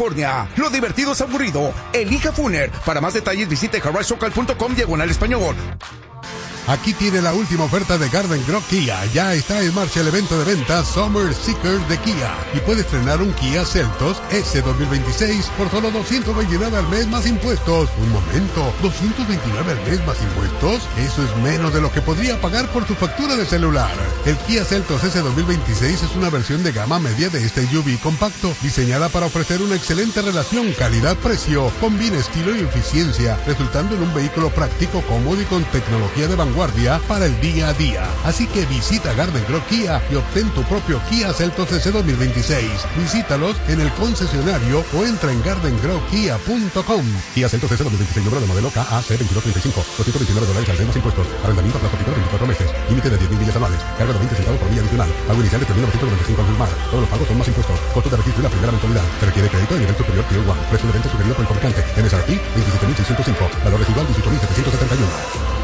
California. Lo divertido es aburrido. Elija Funer. Para más detalles visite harrisocal.com/español. Aquí tiene la última oferta de Garden Grove Kia. Ya está en marcha el evento de ventas Summer Seekers de Kia y puede estrenar un Kia Seltos S 2026 por solo $229 al mes más impuestos. Un momento, ¿$229 al mes más impuestos? Eso es menos de lo que podría pagar por tu factura de celular. El Kia Seltos S 2026 es una versión de gama media de este SUV compacto, diseñada para ofrecer una excelente relación calidad-precio. Combina estilo y eficiencia, resultando en un vehículo práctico, cómodo y con tecnología de vanguardia para el día a día. Así que visita Garden Grove Kia y obtén tu propio Kia Seltos S 2026. Visítalos en el concesionario o entra en gardengrovekia.com. Kia Seltos S 2026, número de modelo KAC 2235, $229 al mes más impuestos. Arrendamiento a plazo fijo de 24 meses. Límite de 10,000 millas anuales. Carga de 20 centavos por milla adicional. Pago inicial de 3,995 al firmar. Todos los pagos son más impuestos. Costo de registro y la primera mensualidad. Se requiere crédito de nivel superior Tier 1. Precio de venta sugerido por el fabricante. MSRP 27,605. Valor residual 18,771.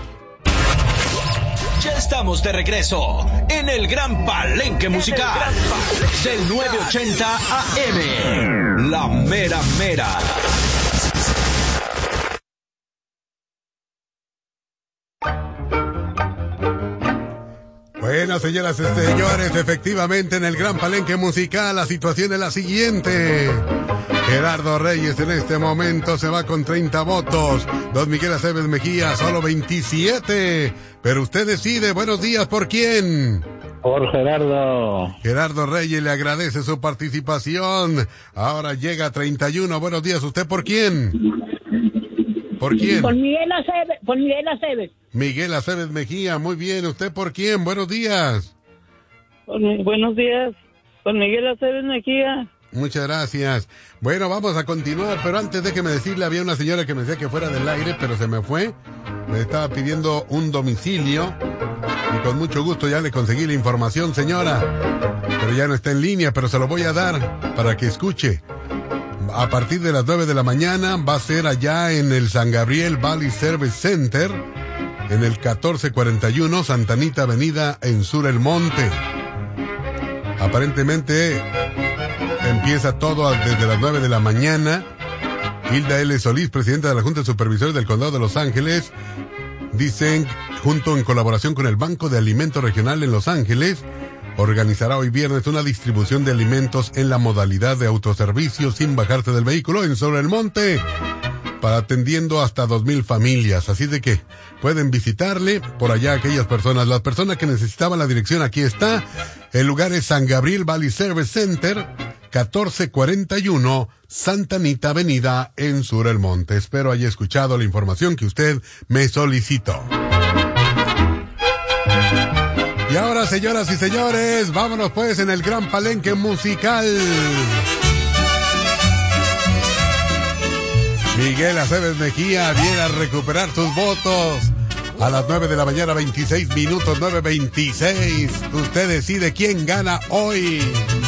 Ya estamos de regreso en el Gran Palenque Musical del 980 AM. La mera mera. Bueno, señoras y señores, efectivamente en el Gran Palenque Musical la situación es la siguiente. Gerardo Reyes en este momento se va con 30 votos. Don Miguel Aceves Mejía solo 27. Pero usted decide. Buenos días, ¿por quién? Por Gerardo. Gerardo Reyes le agradece su participación. Ahora llega a 31. Buenos días, ¿usted por quién? ¿Por quién? Por Miguel Aceves. Por Miguel Aceves. Miguel Aceves Mejía, muy bien. ¿Usted por quién? Buenos días. Buenos días. Por Miguel Aceves Mejía. Muchas gracias. Bueno, vamos a continuar, pero antes déjeme decirle, había una señora que me decía que fuera del aire, pero se me fue. Me estaba pidiendo un domicilio y con mucho gusto ya le conseguí la información, señora. Pero ya no está en línea, pero se lo voy a dar para que escuche. A partir de las 9 de la mañana va a ser allá en el San Gabriel Valley Service Center, en el 1441 Santa Anita Avenida en Sur El Monte. Aparentemente empieza todo desde las 9 de la mañana. Hilda L. Solís, presidenta de la Junta de Supervisores del Condado de Los Ángeles, dicen, junto en colaboración con el Banco de Alimentos Regional en Los Ángeles, organizará hoy viernes una distribución de alimentos en la modalidad de autoservicio sin bajarse del vehículo en Sur El Monte, para atendiendo hasta 2,000 familias. Así de que pueden visitarle por allá aquellas personas. Las personas que necesitaban la dirección, aquí está. El lugar es San Gabriel Valley Service Center, 1441 Santa Anita Avenida en Sur El Monte. Espero haya escuchado la información que usted me solicitó. Y ahora, señoras y señores, vámonos pues en el Gran Palenque Musical. Miguel Aceves Mejía viene a recuperar sus votos. A las 9 de la mañana, 26 minutos, 9:26. Usted decide quién gana hoy.